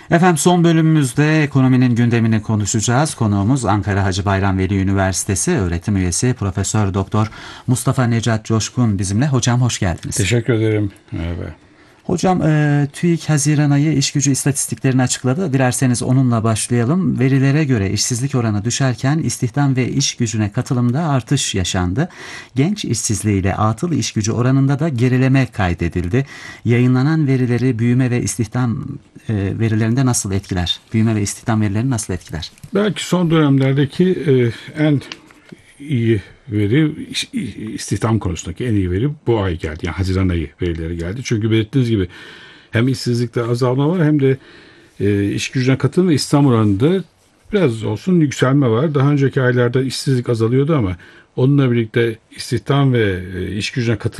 Efendim son bölümümüzde ekonominin gündemini konuşacağız. Konuğumuz Ankara Hacı Bayram Veli Üniversitesi öğretim üyesi Profesör Doktor Mustafa Necat Coşkun bizimle. Hocam hoş geldiniz. Teşekkür ederim. Merhaba. Hocam TÜİK Haziran ayı iş gücü istatistiklerini açıkladı. Dilerseniz onunla başlayalım. Verilere göre işsizlik oranı düşerken istihdam ve iş gücüne katılımda artış yaşandı. Genç işsizliği ile atıl iş gücü oranında da gerileme kaydedildi. Yayınlanan verileri büyüme ve istihdam verilerinde nasıl etkiler? Büyüme ve istihdam verilerini nasıl etkiler? Belki son dönemlerdeki en iyi veri, istihdam konusundaki en iyi veri bu ay geldi. Yani Haziran ayı verileri geldi. Çünkü belirttiğiniz gibi hem işsizlikte azalma var hem de iş gücüne katılım ve istihdam oranında biraz olsun yükselme var. Daha önceki aylarda işsizlik azalıyordu ama onunla birlikte istihdam ve iş gücüne katılım